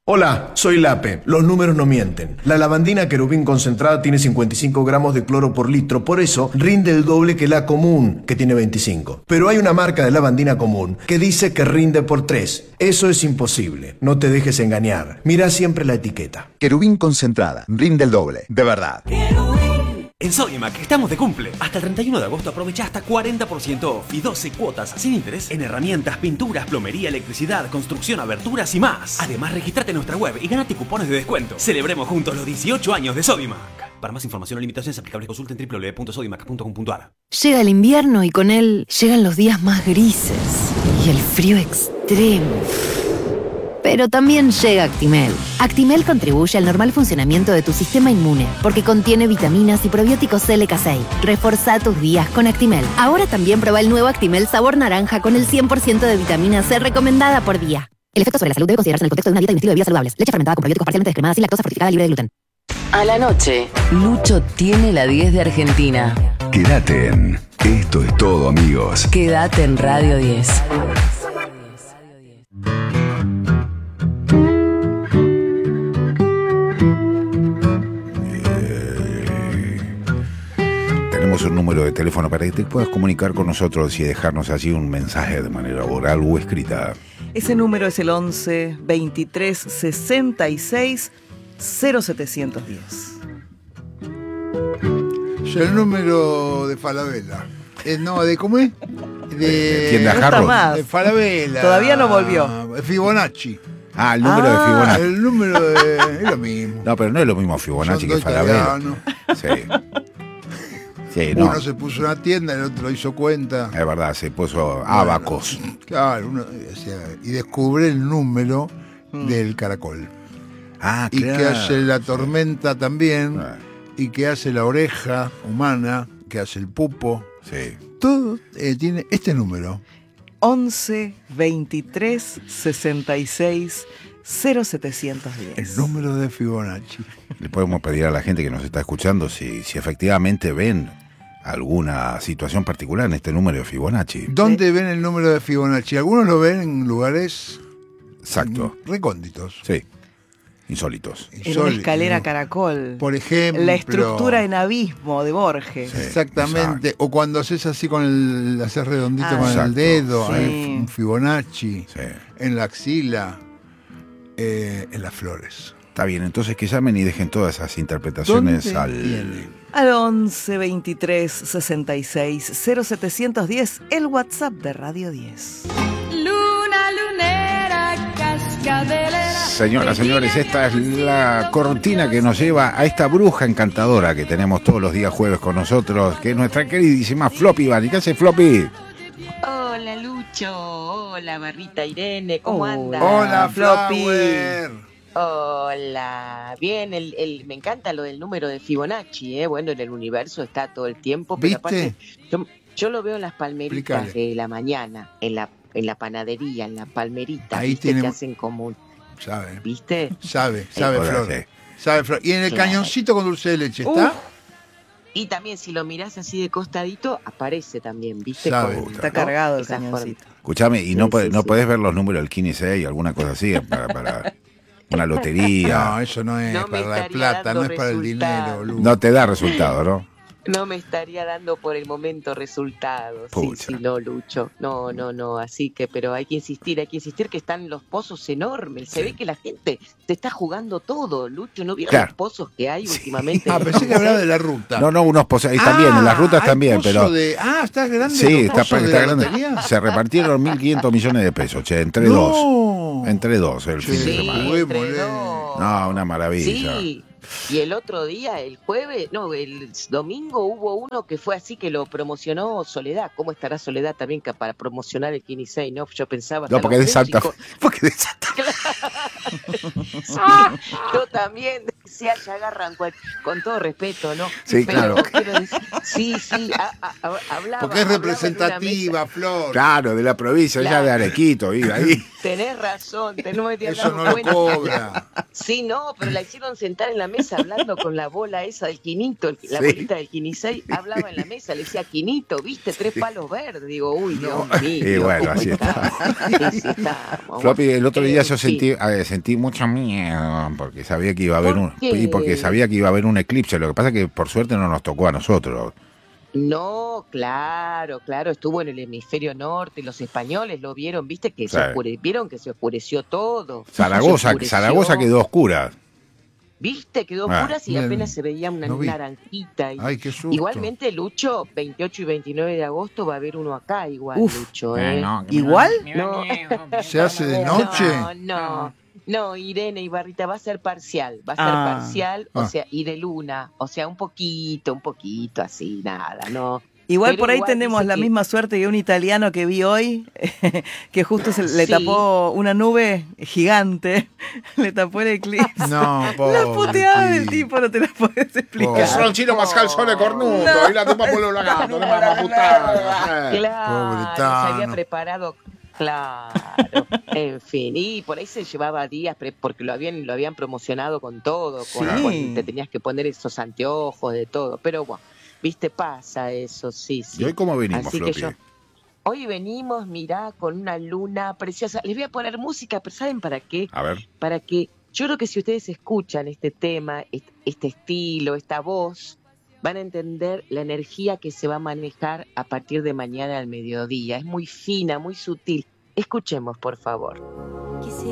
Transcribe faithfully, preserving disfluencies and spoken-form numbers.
Hola, soy Lape. Los números no mienten. La lavandina querubín concentrada tiene cincuenta y cinco gramos de cloro por litro, por eso rinde el doble que la común, que tiene veinticinco. Pero hay una marca de lavandina común que dice que rinde por tres. Eso es imposible. No te dejes engañar. Mira siempre la etiqueta. Querubín concentrada. Rinde el doble. De verdad. En Sodimac estamos de cumple. Hasta el treinta y uno de agosto aprovecha hasta cuarenta por ciento off y doce cuotas sin interés en herramientas, pinturas, plomería, electricidad, construcción, aberturas y más. Además, registrate en nuestra web y ganate cupones de descuento. Celebremos juntos los dieciocho años de Sodimac. Para más información o limitaciones aplicables consulta en doble u doble u doble u punto sodimac punto com punto a r. Llega el invierno y con él llegan los días más grises y el frío extremo. Pero también llega Actimel. Actimel contribuye al normal funcionamiento de tu sistema inmune porque contiene vitaminas y probióticos L K seis. Reforzá tus días con Actimel. Ahora también prueba el nuevo Actimel sabor naranja con el cien por ciento de vitamina C recomendada por día. El efecto sobre la salud debe considerarse en el contexto de una dieta y un estilo de vida saludables. Leche fermentada con probióticos parcialmente descremada sin lactosa fortificada libre de gluten. A la noche, Lucho tiene la diez de Argentina. Quédate en Esto es todo, amigos. Quédate en Radio diez. Tenemos un número de teléfono para que te puedas comunicar con nosotros y dejarnos allí un mensaje de manera oral o escrita. Ese número es el once veintitrés sesenta y seis cero setecientos diez. Es el número de Falabella. Eh, no, ¿de cómo es? De Tienda No Jarro. está más. De Falabella. Todavía no volvió. Fibonacci. Ah, el número Ah, de Fibonacci. El número de... es lo mismo. No, pero no es lo mismo Fibonacci Son que dos Falabella. italianos. Sí. Sí, no. Uno se puso una tienda, el otro hizo cuenta. Es verdad, se puso Abacos. Claro, uno, o sea, y descubre el número del caracol. Ah, Y claro. que hace la tormenta también, Ah, y que hace la oreja humana, que hace el pupo. sí. Todo eh, tiene este número. once veintitrés sesenta y seis cero setecientos diez. El número de Fibonacci. Le podemos pedir a la gente que nos está escuchando si, si efectivamente ven alguna situación particular en este número de Fibonacci. ¿Dónde ven el número de Fibonacci? Algunos lo ven en lugares Exacto. recónditos. Sí. Insólitos. En una insólitos, escalera ¿no? caracol. Por ejemplo. La estructura en abismo de Borges. Sí. Exactamente. exacto. O cuando haces así con el. Haces redondito Ah, con exacto. el dedo. Sí. Hay un Fibonacci. Sí. En la axila. eh, en las flores. Está bien, entonces que llamen y dejen todas esas interpretaciones ¿Dónde al... tiene? Al once veintitrés sesenta y seis cero setecientos diez, el WhatsApp de Radio diez. Luna lunera, cascabelera. Señoras, señores, esta es la cortina que nos lleva a esta bruja encantadora que tenemos todos los días jueves con nosotros, que es nuestra queridísima Floppy Bunny. ¿Qué hace Floppy? Hola Lucho, hola Barrita Irene, ¿cómo Oh, andas? Hola, Floppy. Flower. Hola, bien, el, el, me encanta lo del número de Fibonacci, ¿eh? Bueno, en el universo está todo el tiempo, pero ¿Viste? aparte, yo, yo lo veo en las palmeritas Explicale. de la mañana, en la, en la panadería, en la palmerita, Ahí ¿viste? tiene- Que hacen como, un- Sabe. ¿viste? Sabe, sabe, Hola, Flor. sí. Sabe, Flor. Y en el Claro. cañoncito con dulce de leche, ¿está? Uf. Y también si lo mirás así de costadito, aparece también, ¿viste? Sabe. Con- Está ¿no? cargado el Esa forma. cañoncito. Escuchame, y no, Sí, podés, sí, no sí. podés ver los números del quince y alguna cosa así para, para una No, lotería. eso no es No me para la estaría plata, dando no es para el dinero, resultado. Lu. No te da resultado, ¿no? No me estaría dando por el momento resultados. Sí, Pucha. sí, no, Lucho. No, no, no. Así que, pero hay que insistir, hay que insistir que están los pozos enormes. Se Sí. ve que la gente te está jugando todo, Lucho. ¿No vieron Claro. los pozos que hay últimamente? Ah, pensé que hablaba de la ruta. No, no, unos pozos, ahí también, en las rutas hay también, pozo pero... de- Ah, está grande. Sí, los está, pozos de está la grande. lotería. Se repartieron mil quinientos millones de pesos, che, entre No. dos. Entre dos el Sí. fin de Sí, semana. Muy entre molé. dos. No, una maravilla. Sí. Y el otro día, el jueves, no, el domingo hubo uno que fue así que lo promocionó Soledad. ¿Cómo estará Soledad también que para promocionar el quince y seis, no? Yo pensaba No, hasta porque los de Santa Fe. músicos. Porque de Santa Fe. Sí, yo también decía, ya agarran cual- con todo respeto, ¿no? Sí, Pero claro. quiero decir- sí, sí, a- a- a- hablaba. Porque es hablaba en una representativa, Flor. Claro, de la provincia, ya Claro. de Arequito, vive ahí. mesa. Tenés razón, tenés, no me había Eso dado no lo cuenta. cobra. Sí, no, pero la hicieron sentar en la mesa hablando con la bola esa del quinito, el- la Sí. bolita del quince, hablaba en la mesa, le decía quinito, viste, tres palos verdes. Digo, uy, Dios mío. Y bueno, ¿cómo así está. Sí, sí, estamos. Floppy, el otro día Eh, yo sí. sentí, eh, sentí mucho miedo porque sabía que iba a haber ¿Por un qué? y porque sabía que iba a haber un eclipse. Lo que pasa es que por suerte no nos tocó a nosotros. No, claro, claro, estuvo en el hemisferio norte, los españoles lo vieron, viste que Sí. se oscure- vieron que se oscureció todo. Se Zaragoza, oscureció. Zaragoza quedó oscura. Viste, quedó Ah. oscuras y Bien, apenas se veía una no vi. naranjita. Y- Ay, qué susto. Igualmente, Lucho, veintiocho y veintinueve de agosto va a haber uno acá, igual, Uf. Lucho, Eh, ¿eh? no, ¿Igual? No. ¿Se hace de noche? No, no. No, Irene y Barrita, va a ser parcial, va a ser Ah. parcial, o Ah. sea, y de luna, o sea, un poquito, un poquito, así, nada, no. Igual Pero por ahí igual tenemos dice la que- misma suerte que un italiano que vi hoy, que justo se le Sí. tapó una nube gigante, le tapó el eclipse. No, La puteada del pobre tipo no te la puedes explicar. Pobre. chino más calzone cornuto No. y la tupa por los lagartos, no me va a Claro, Pobre se había Tano. preparado, claro, en fin, y por ahí se llevaba días pre- porque lo habían lo habían promocionado con todo, con, Sí. con- te tenías que poner esos anteojos de todo, pero bueno, viste, pasa eso, sí, sí. ¿Y hoy cómo venimos, Así que Floppy? yo- Hoy venimos, mirá, con una luna preciosa. Les voy a poner música, pero ¿saben para qué? A ver. Para que, yo creo que si ustedes escuchan este tema, est- este estilo, esta voz, van a entender la energía que se va a manejar a partir de mañana al mediodía. Es muy fina, muy sutil. Escuchemos, por favor. Quisiera